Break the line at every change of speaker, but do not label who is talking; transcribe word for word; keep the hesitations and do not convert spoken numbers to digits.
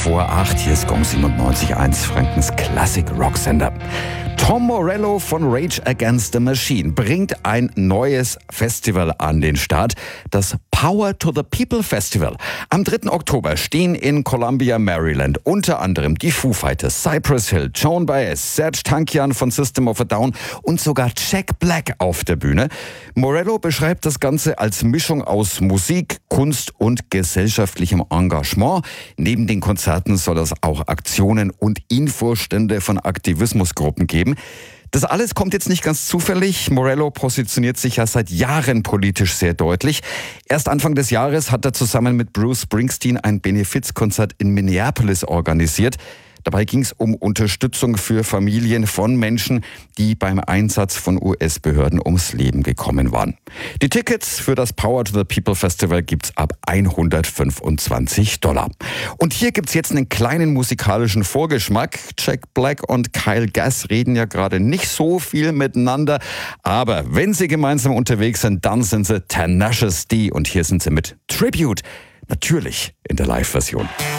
vor acht. Hier ist Gong siebenundneunzig Komma eins, Frankens Classic Rocksender. Tom Morello von Rage Against the Machine bringt ein neues Festival an den Start, das Power to the People Festival. Am dritten Oktober stehen in Columbia, Maryland unter anderem die Foo Fighters, Cypress Hill, Joan Baez, Serj Tankian von System of a Down und sogar Jack Black auf der Bühne. Morello beschreibt das Ganze als Mischung aus Musik, Kunst und gesellschaftlichem Engagement. Neben den Konzerten soll es auch Aktionen und Infostände von Aktivismusgruppen geben. Das alles kommt jetzt nicht ganz zufällig. Morello positioniert sich ja seit Jahren politisch sehr deutlich. Erst Anfang des Jahres hat er zusammen mit Bruce Springsteen ein Benefizkonzert in Minneapolis organisiert. Dabei ging es um Unterstützung für Familien von Menschen, die beim Einsatz von U S-Behörden ums Leben gekommen waren. Die Tickets für das Power to the People Festival gibt's ab hundertfünfundzwanzig Dollar. Und hier gibt's jetzt einen kleinen musikalischen Vorgeschmack. Jack Black und Kyle Gass reden ja gerade nicht so viel miteinander, aber wenn sie gemeinsam unterwegs sind, dann sind sie Tenacious D und hier sind sie mit Tribute, natürlich in der Live-Version.